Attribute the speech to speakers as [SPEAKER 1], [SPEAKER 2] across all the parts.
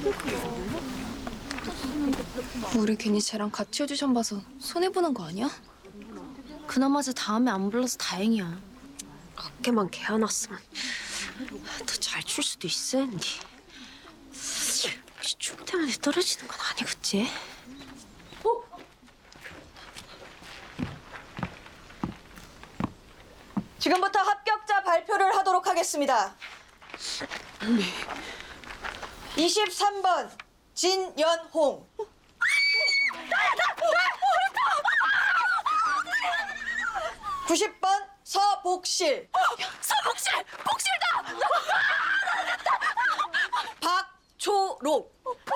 [SPEAKER 1] 우리 괜히 쟤랑 같이 오디션 봐서 손해보는 거 아니야?
[SPEAKER 2] 그나마 저 다음에 안 불러서 다행이야.
[SPEAKER 3] 어깨만 개어놨으면 더 잘 출 수도 있었는데. 혹시 춤 때문에 떨어지는 건 아니겠지?
[SPEAKER 4] 지금부터 합격자 발표를 하도록 하겠습니다. 23번 진연홍. 90번 서복실.
[SPEAKER 2] 서복실! 복실다!
[SPEAKER 4] 박초록.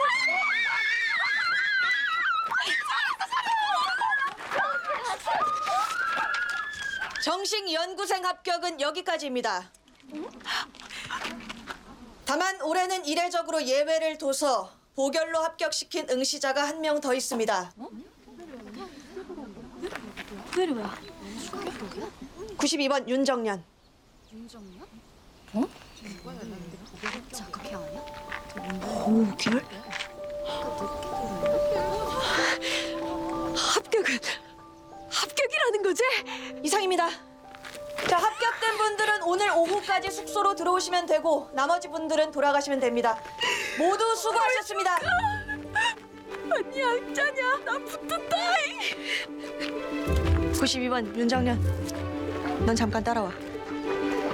[SPEAKER 4] 정식 연구생 합격은 여기까지입니다. 다만 올해는 이례적으로 예외를 둬서 보결로 합격시킨 응시자가 한 명 더 있습니다.
[SPEAKER 2] 그게 뭐야?
[SPEAKER 4] 92번 윤정년.
[SPEAKER 3] 보결? 합격이라는 거지?
[SPEAKER 4] 이상입니다. 자, 합격된 분들은 오늘 오후까지 숙소로 들어오시면 되고 나머지 분들은 돌아가시면 됩니다. 모두 수고하셨습니다.
[SPEAKER 3] 아니야, 짜냐? 나 붙었다.
[SPEAKER 4] 92번 윤정년. 넌 잠깐 따라와.